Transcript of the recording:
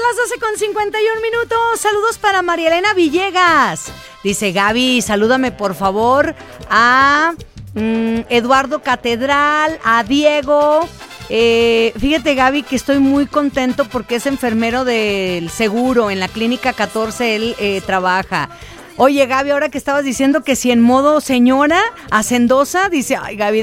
las 12:51. Saludos para María Elena Villegas. Dice Gaby, salúdame por favor a Eduardo Catedral, a Diego. Fíjate, Gaby, que estoy muy contento porque es enfermero del seguro en la clínica 14, él trabaja. Oye, Gaby, ahora que estabas diciendo que si en modo señora, hacendosa, dice, ay, Gaby,